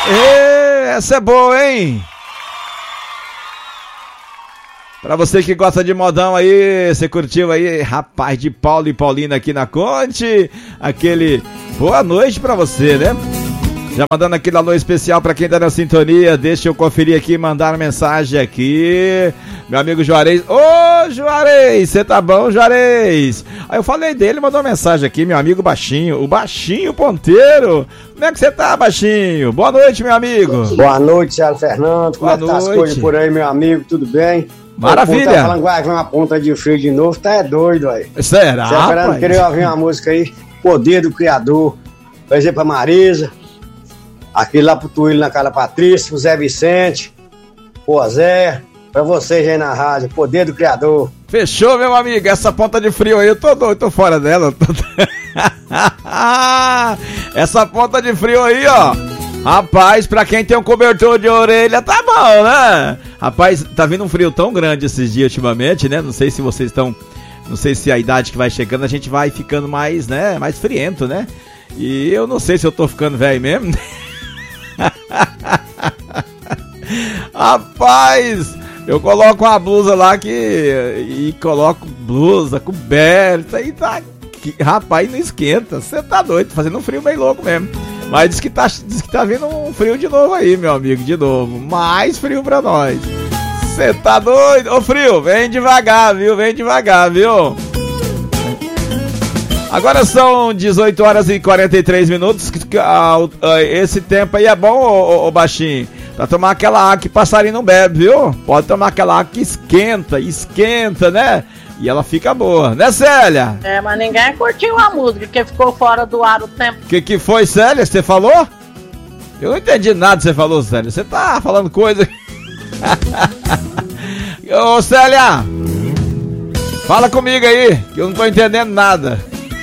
Essa é boa, hein? Pra você que gosta de modão aí, você curtiu aí, rapaz, de Paulo e Paulina aqui na Conte, aquele boa noite pra você, né? Já mandando aquele alô especial pra quem tá na sintonia, deixa eu conferir aqui, mandar mensagem aqui, meu amigo Juarez. Ô, Juarez, você tá bom, Juarez? Aí eu falei dele, mandou mensagem aqui, meu amigo Baixinho, o Baixinho Ponteiro. Como é que você tá, Baixinho? Boa noite, meu amigo. Boa noite, Thiago Fernando, como é que tá as coisas por aí, meu amigo, tudo bem? Maravilha. Tá falando que vai vir uma ponta de frio de novo, tá é doido aí. Será, Thiago Fernando, queria ouvir uma música aí, Poder do Criador, por exemplo, pra Marisa, aquele lá pro Tuílio na cara Patrícia, o Zé Vicente, o Zé, pra vocês aí na rádio, Poder do Criador. Fechou, meu amigo, essa ponta de frio aí, eu tô doido, tô fora dela. Essa ponta de frio aí, ó. Rapaz, pra quem tem um cobertor de orelha, tá bom, né? Rapaz, tá vindo um frio tão grande esses dias ultimamente, né? Não sei se vocês estão... Não sei se a idade que vai chegando, a gente vai ficando mais, né? Mais friento, né? E eu não sei se eu tô ficando velho mesmo. Rapaz, eu coloco uma blusa lá e coloco blusa, coberta e tá... Rapaz, não esquenta. Você tá doido, fazendo um frio bem louco mesmo. Mas diz que tá vindo um frio de novo aí, meu amigo, de novo. Mais frio pra nós. Você tá doido? Ô frio, vem devagar, viu? Vem devagar, viu? Agora são 18 horas e 43 minutos. Esse tempo aí é bom, ô Baixinho? Pra tomar aquela água que passarinho não bebe, viu? Pode tomar aquela água que esquenta, né? E ela fica boa, né, Célia? É, mas ninguém curtiu a música, que ficou fora do ar o tempo. Que foi, Célia? Você falou? Eu não entendi nada que você falou, Célia. Você tá falando coisa... Ô, Célia! Fala comigo aí, que eu não tô entendendo nada.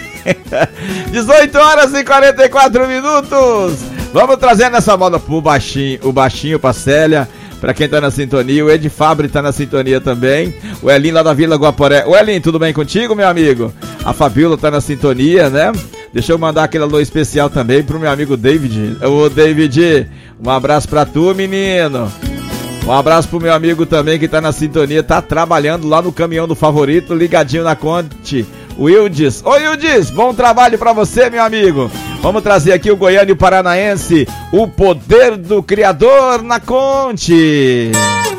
18 horas e 44 minutos. Vamos trazendo essa moda pro Baixinho, o Baixinho pra Célia. Pra quem tá na sintonia, o Ed Fabre tá na sintonia também. O Elinho lá da Vila Guaporé. O Elinho, tudo bem contigo, meu amigo? A Fabiola tá na sintonia, né? Deixa eu mandar aquele alô especial também pro meu amigo David. Ô, David, um abraço pra tu, menino. Um abraço pro meu amigo também que tá na sintonia, tá trabalhando lá no caminhão do Favorito, ligadinho na Conte. O Wildes. Ô, Wildes, bom trabalho pra você, meu amigo. Vamos trazer aqui o Goiânia e o Paranaense, o Poder do Criador na Conte.